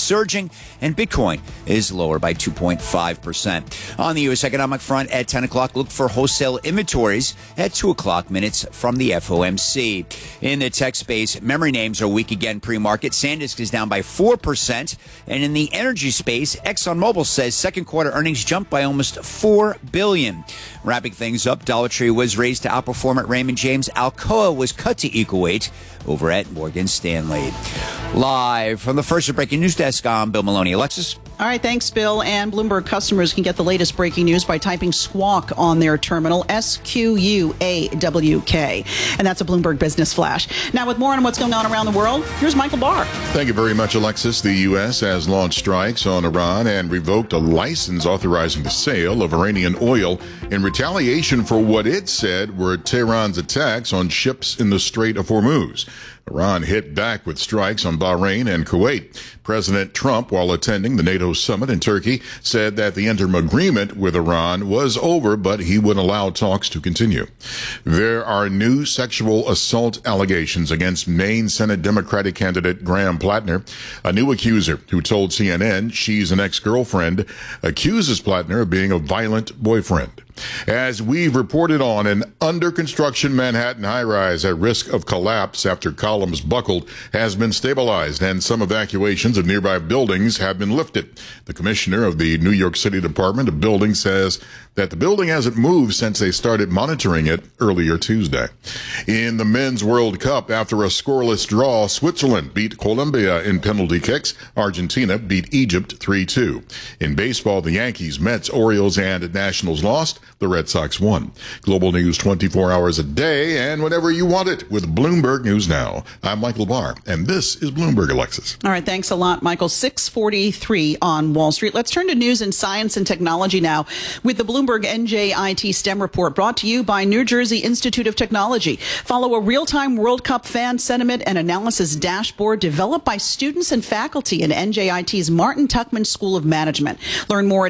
surging, and Bitcoin is lower by 2.5%. On the U.S. economic front, at 10 o'clock, look for wholesale inventories at 2 o'clock minutes from the FOMC. In the tech space, memory names are weak again pre-market. SanDisk is down by 4%. And in the energy space, ExxonMobil says second quarter earnings jumped by almost $4 billion. Wrapping things up, Dollar Tree was raised to outperform at Raymond James. Alcoa was cut to equal weight over at Morgan Stanley. Live from the First Breaking News Desk, I'm Bill Maloney. Alexis? All right, thanks, Bill. And Bloomberg customers can get the latest breaking news by typing Squawk on their terminal, SQUAWK. And that's a Bloomberg Business Flash. Now, with more on what's going on around the world, here's Michael Barr. Thank you very much, Alexis. The U.S. has launched strikes on Iran and revoked a license authorizing the sale of Iranian oil in retaliation for what it said were Tehran's attacks on ships in the Strait of Hormuz. Iran hit back with strikes on Bahrain and Kuwait. President Trump, while attending the NATO summit in Turkey, said that the interim agreement with Iran was over, but he would allow talks to continue. There are new sexual assault allegations against Maine Senate Democratic candidate Graham Plattner. A new accuser who told CNN she's an ex-girlfriend accuses Plattner of being a violent boyfriend. As we've reported on, an under-construction Manhattan high-rise at risk of collapse after columns buckled has been stabilized, and some evacuations of nearby buildings have been lifted. The commissioner of the New York City Department of Buildings says that the building hasn't moved since they started monitoring it earlier Tuesday. In the Men's World Cup, after a scoreless draw, Switzerland beat Colombia in penalty kicks. Argentina beat Egypt 3-2. In baseball, the Yankees, Mets, Orioles, and Nationals lost. The Red Sox won. Global news 24 hours a day and whenever you want it with Bloomberg News Now. I'm Michael Barr, and this is Bloomberg, Alexis. All right, thanks a lot, Michael. 6:43 on Wall Street. Let's turn to news in science and technology now with the Bloomberg NJIT STEM report brought to you by New Jersey Institute of Technology. Follow a real-time World Cup fan sentiment and analysis dashboard developed by students and faculty in NJIT's Martin Tuckman School of Management. Learn more at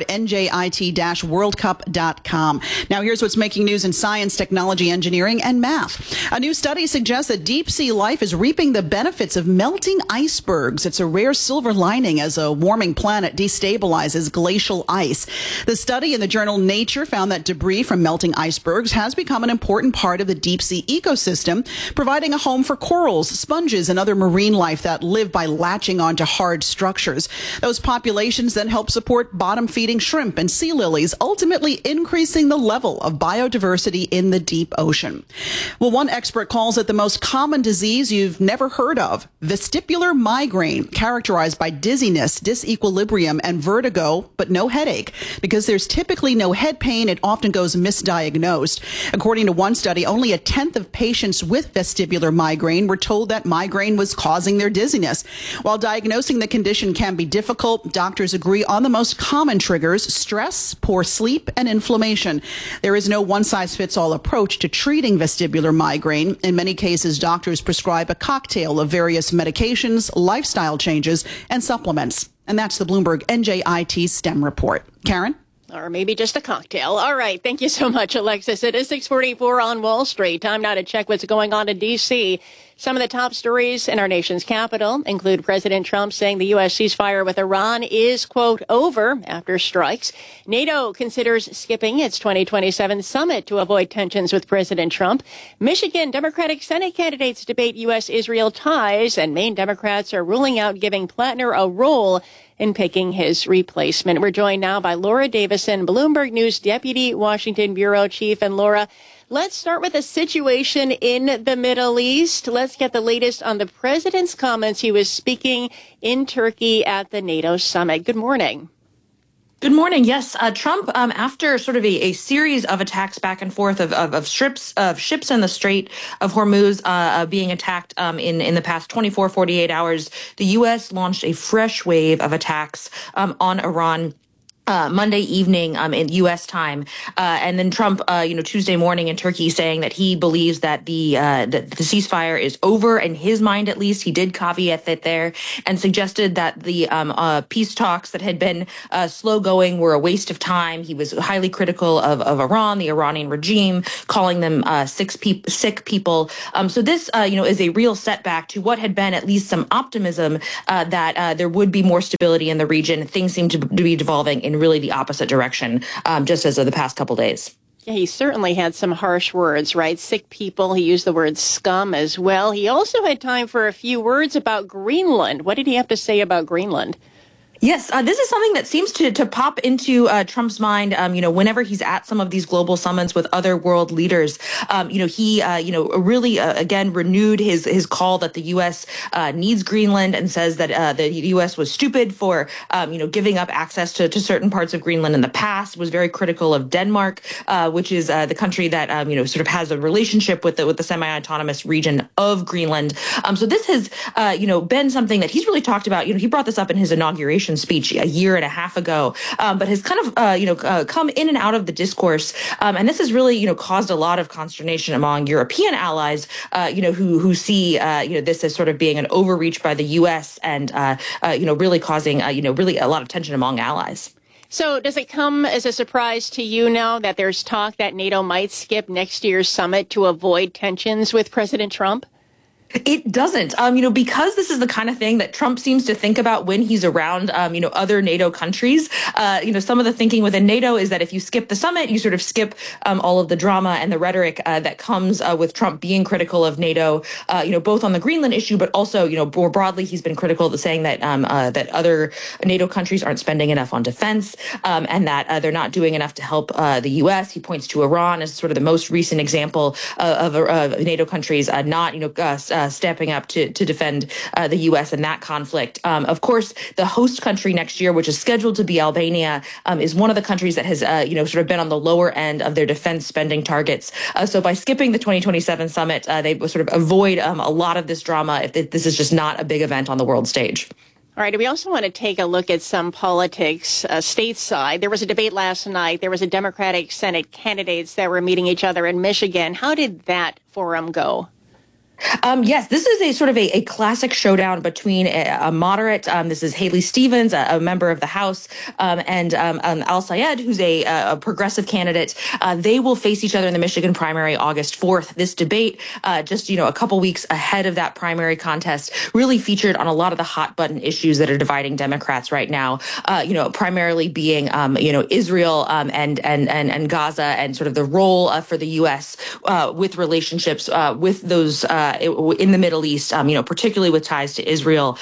njit-worldcup.com. Now, here's what's making news in science, technology, engineering, and math. A new study suggests that deep-sea life is reaping the benefits of melting icebergs. It's a rare silver lining as a warming planet destabilizes glacial ice. The study in the journal Nature found that debris from melting icebergs has become an important part of the deep-sea ecosystem, providing a home for corals, sponges, and other marine life that live by latching onto hard structures. Those populations then help support bottom-feeding shrimp and sea lilies, ultimately increasing the level of biodiversity in the deep ocean. Well, one expert calls it the most common disease you've never heard of, vestibular migraine, characterized by dizziness, disequilibrium, and vertigo, but no headache. Because there's typically no head pain, it often goes misdiagnosed. According to one study, only a tenth of patients with vestibular migraine were told that migraine was causing their dizziness. While diagnosing the condition can be difficult, doctors agree on the most common triggers: stress, poor sleep, and inflammation. There is no one-size-fits-all approach to treating vestibular migraine. In many cases, doctors prescribe a cocktail of various medications, lifestyle changes, and supplements. And that's the Bloomberg NJIT STEM report. Karen? Or maybe just a cocktail. All right. Thank you so much, Alexis. It is 6:44 on Wall Street. Time now to check what's going on in D.C. Some of the top stories in our nation's capital include President Trump saying the U.S. ceasefire with Iran is, quote, over after strikes. NATO considers skipping its 2027 summit to avoid tensions with President Trump. Michigan Democratic Senate candidates debate U.S.-Israel ties, and Maine Democrats are ruling out giving Plattner a role in picking his replacement. We're joined now by Laura Davison, Bloomberg News Deputy Washington Bureau Chief. And Laura, let's start with the situation in the Middle East. Let's get the latest on the president's comments. He was speaking in Turkey at the NATO summit. Good morning. Good morning. Yes, Trump, after sort of a series of attacks back and forth of ships in the Strait of Hormuz being attacked in the past 48 hours, the U.S. launched a fresh wave of attacks on Iran. Monday evening in U.S. time, and then Trump, Tuesday morning in Turkey, saying that he believes that the ceasefire is over in his mind. At least he did caveat that there, and suggested that the peace talks that had been slow going were a waste of time. He was highly critical of Iran, the Iranian regime, calling them sick people. So this is a real setback to what had been at least some optimism that there would be more stability in the region. Things seem to be devolving in really the opposite direction, just as of the past couple days. Yeah, he certainly had some harsh words, right? Sick people. He used the word scum as well. He also had time for a few words about Greenland. What did he have to say about Greenland? Yes, this is something that seems to pop into Trump's mind, whenever he's at some of these global summits with other world leaders. He really, again, renewed his call that the U.S. Needs Greenland, and says that the U.S. was stupid for, giving up access to certain parts of Greenland in the past, was very critical of Denmark, which is the country that, sort of has a relationship with the semi-autonomous region of Greenland. So this has, been something that he's really talked about. He brought this up in his inauguration speech a year and a half ago, but has kind of, come in and out of the discourse. And this has really, caused a lot of consternation among European allies, who see, this as sort of being an overreach by the U.S. and, really causing, really a lot of tension among allies. So does it come as a surprise to you now that there's talk that NATO might skip next year's summit to avoid tensions with President Trump? It doesn't, because this is the kind of thing that Trump seems to think about when he's around, other NATO countries. Some of the thinking within NATO is that if you skip the summit, you sort of skip all of the drama and the rhetoric that comes with Trump being critical of NATO, both on the Greenland issue, but also, more broadly, he's been critical of saying that that other NATO countries aren't spending enough on defense, and that they're not doing enough to help the U.S. He points to Iran as sort of the most recent example of NATO countries not, stepping up to defend the U.S. in that conflict. Of course, the host country next year, which is scheduled to be Albania, is one of the countries that has, sort of been on the lower end of their defense spending targets. So by skipping the 2027 summit, they sort of avoid a lot of this drama if this is just not a big event on the world stage. All right. We also want to take a look at some politics stateside. There was a debate last night. There was a Democratic Senate candidates that were meeting each other in Michigan. How did that forum go? Yes, this is a sort of a classic showdown between a moderate, this is Haley Stevens, a member of the House, and Al Sayed, who's a progressive candidate. They will face each other in the Michigan primary August 4th. This debate, just, a couple weeks ahead of that primary contest, really featured on a lot of the hot button issues that are dividing Democrats right now, primarily being, Israel and Gaza, and sort of the role for the U.S. With relationships with those in the Middle East, particularly with ties to Israel,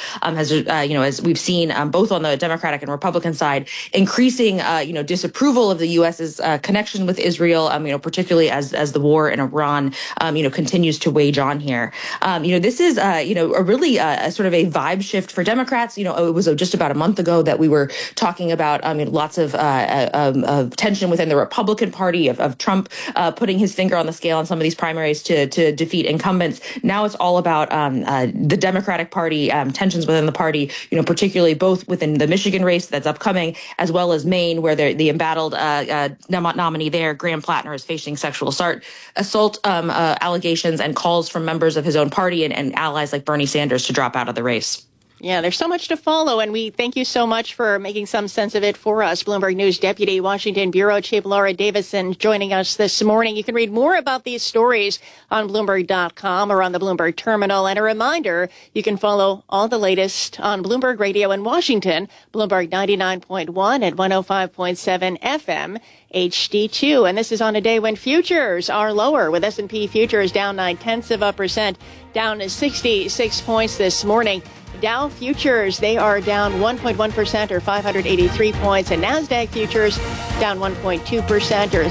as we've seen both on the Democratic and Republican side, increasing, disapproval of the U.S.'s connection with Israel, particularly as the war in Iran, continues to wage on here. This is, a really sort of a vibe shift for Democrats. It was just about a month ago that we were talking about, lots of tension within the Republican Party of Trump putting his finger on the scale on some of these primaries to defeat incumbents. Now it's all about the Democratic Party, tensions within the party, particularly both within the Michigan race that's upcoming, as well as Maine, where the embattled nominee there, Graham Plattner, is facing sexual assault allegations and calls from members of his own party and allies like Bernie Sanders to drop out of the race. Yeah, there's so much to follow, and we thank you so much for making some sense of it for us. Bloomberg News Deputy Washington Bureau Chief Laura Davison joining us this morning. You can read more about these stories on Bloomberg.com or on the Bloomberg Terminal. And a reminder, you can follow all the latest on Bloomberg Radio in Washington, Bloomberg 99.1 and 105.7 FM. HD2. And this is on a day when futures are lower, with S&P futures down 0.9%, down to 66 points this morning. Dow futures, they are down 1.1% or 583 points. And NASDAQ futures down 1.2% or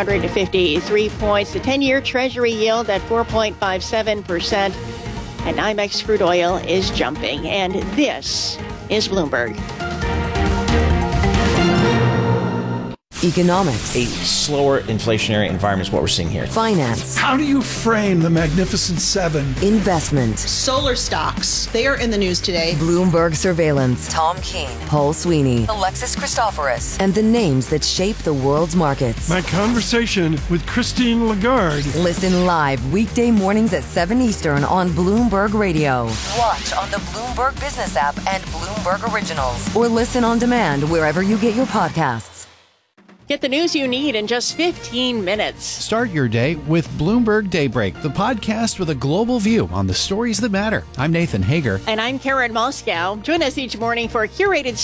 353 points. The 10-year Treasury yield at 4.57%. And NYMEX crude oil is jumping. And this is Bloomberg. Economics. A slower inflationary environment is what we're seeing here. Finance. How do you frame the Magnificent Seven? Investment. Solar stocks. They are in the news today. Bloomberg surveillance. Tom Keene. Paul Sweeney. Alexis Christoforous. And the names that shape the world's markets. My conversation with Christine Lagarde. Listen live weekday mornings at 7 Eastern on Bloomberg Radio. Watch on the Bloomberg Business app and Bloomberg Originals. Or listen on demand wherever you get your podcasts. Get the news you need in just 15 minutes. Start your day with Bloomberg Daybreak, the podcast with a global view on the stories that matter. I'm Nathan Hager. And I'm Karen Moscow. Join us each morning for a curated